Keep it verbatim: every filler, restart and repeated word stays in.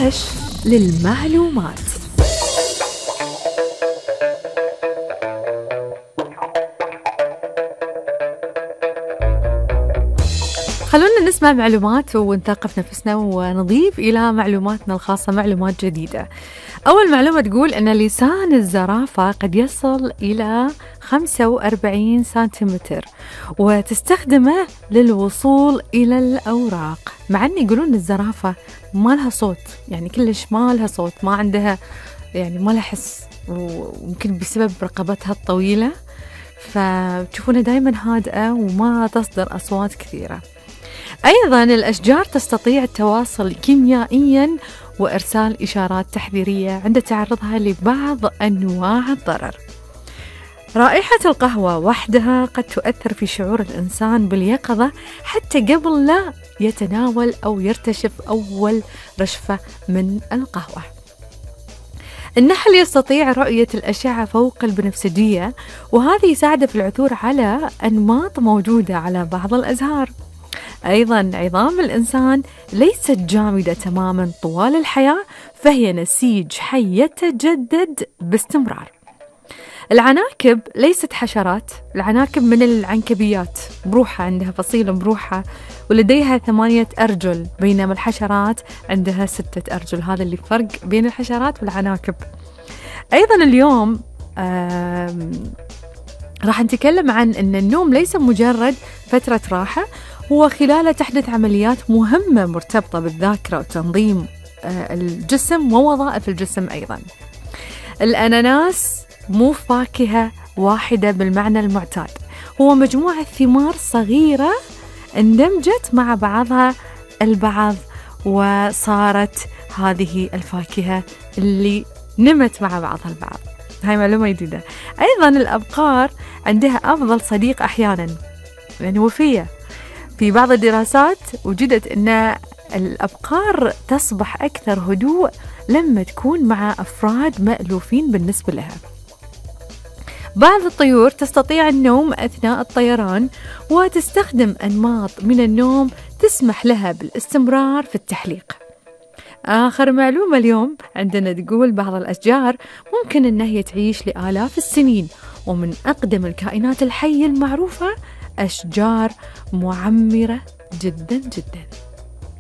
دش للمعلومات. خلونا نسمع معلومات ونثقف نفسنا ونضيف إلى معلوماتنا الخاصة معلومات جديدة. أول معلومة تقول أن لسان الزرافة قد يصل إلى خمسة وأربعين سنتيمتر وتستخدمه للوصول إلى الأوراق، مع أن يقولون الزرافة ما لها صوت، يعني كلش ما لها صوت، ما عندها يعني ما لها حس، ويمكن بسبب رقبتها الطويلة فتشوفونها دائما هادئة وما تصدر أصوات كثيرة. أيضا الأشجار تستطيع التواصل كيميائيا وإرسال إشارات تحذيرية عند تعرضها لبعض أنواع الضرر. رائحة القهوة وحدها قد تؤثر في شعور الإنسان باليقظة حتى قبل لا يتناول أو يرتشف أول رشفة من القهوة. النحل يستطيع رؤية الأشعة فوق البنفسجية، وهذا يساعد في العثور على أنماط موجودة على بعض الأزهار. أيضا عظام الإنسان ليست جامدة تماما طوال الحياة، فهي نسيج حي يتجدد باستمرار. العناكب ليست حشرات، العناكب من العنكبيات، بروحة، عندها فصيلة بروحة ولديها ثمانية أرجل، بينما الحشرات عندها ستة أرجل. هذا اللي فرق بين الحشرات والعناكب. أيضا اليوم راح نتكلم عن أن النوم ليس مجرد فترة راحة، هو خلاله تحدث عمليات مهمة مرتبطة بالذاكرة وتنظيم الجسم ووظائف الجسم. أيضا الأناناس مو فاكهة واحدة بالمعنى المعتاد، هو مجموعة ثمار صغيرة اندمجت مع بعضها البعض وصارت هذه الفاكهة اللي نمت مع بعضها البعض. هاي معلومة جديدة. أيضا الأبقار عندها أفضل صديق أحيانا، يعني وفية. في بعض الدراسات وجدت أن الأبقار تصبح أكثر هدوء لما تكون مع أفراد مألوفين بالنسبة لها. بعض الطيور تستطيع النوم أثناء الطيران وتستخدم أنماط من النوم تسمح لها بالاستمرار في التحليق. آخر معلومة اليوم عندنا تقول بعض الأشجار ممكن أن هي تعيش لآلاف السنين، ومن أقدم الكائنات الحية المعروفة أشجار معمرة جدا جدا.